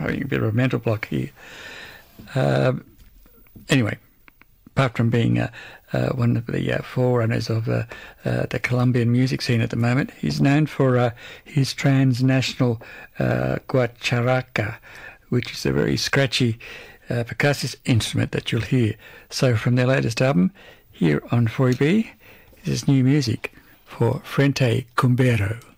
having a bit of a mental block here. Anyway, apart from being one of the forerunners of the Colombian music scene at the moment, he's known for his transnational guacharaca, which is a very scratchy percussive instrument that you'll hear. So from their latest album, here on 4EB, this is new music for Frente Cumbero.